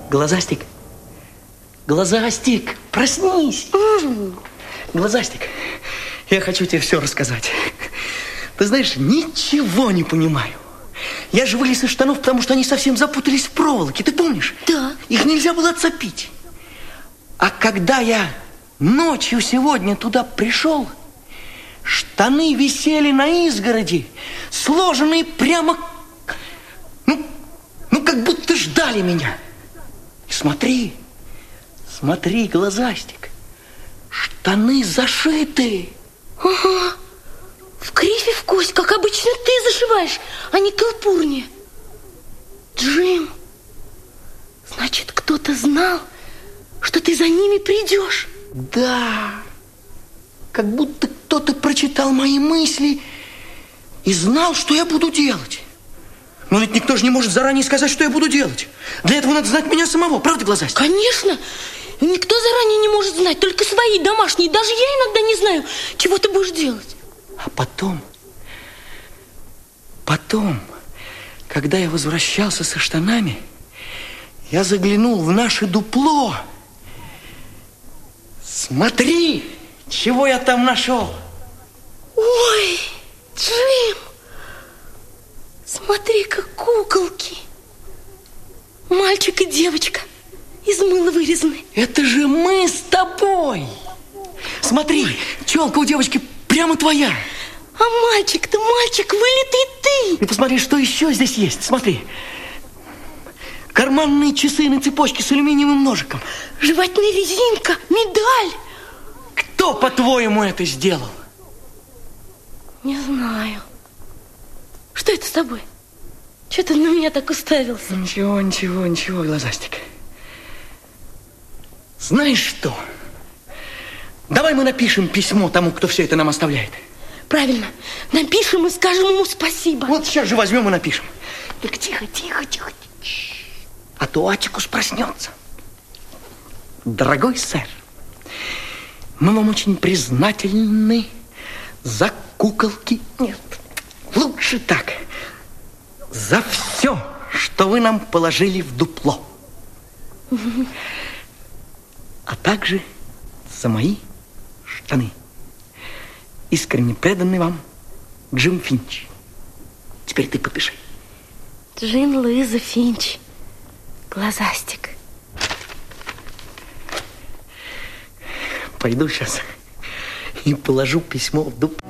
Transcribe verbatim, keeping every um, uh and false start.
Глазастик, Глазастик, проснись. Глазастик, я хочу тебе все рассказать. Ты знаешь, ничего не понимаю. Я же вылез из штанов, потому что они совсем запутались в проволоке, ты помнишь? Да. Их нельзя было отцепить. А когда я ночью сегодня туда пришел, штаны висели на изгороди, сложенные прямо, ну, ну как будто ждали меня. И смотри, смотри, Глазастик, штаны зашиты. Ага, в кривь и в кость, как обычно ты зашиваешь, а не калпурни. Джим, значит, кто-то знал, что ты за ними придешь. Да, как будто кто-то прочитал мои мысли и знал, что я буду делать. Но ведь никто же не может заранее сказать, что я буду делать. Для этого надо знать меня самого, правда, Глазастик? Конечно, никто заранее не может знать, только свои домашние. Даже я иногда не знаю, чего ты будешь делать. А потом, потом, когда я возвращался со штанами, я заглянул в наше дупло. Смотри, чего я там нашел. Ой, Джим, смотри-ка, куколки. Мальчик и девочка из мыла вырезаны. Это же мы с тобой. Смотри, челка у девочки прямо твоя. А мальчик-то, мальчик, вылитый ты. И посмотри, что еще здесь есть. Смотри. Карманные часы на цепочке с алюминиевым ножиком. Жевательная резинка, медаль. Кто, по-твоему, это сделал? Не знаю. Что это с тобой? Че ты на меня так уставился? Ничего, ничего, ничего, Глазастик. Знаешь что? Давай мы напишем письмо тому, кто все это нам оставляет. Правильно. Напишем и скажем ему спасибо. Вот сейчас же возьмем и напишем. Только тихо, тихо, тихо. А то Атикус проснется. Дорогой сэр, мы вам очень признательны за куколки. Нет, лучше так. За все, что вы нам положили в дупло. А также за мои штаны. Искренне преданный вам Джим Финч. Теперь ты подпиши. Джин Луиза Финч. Глазастик. Пойду сейчас и положу письмо в дупло.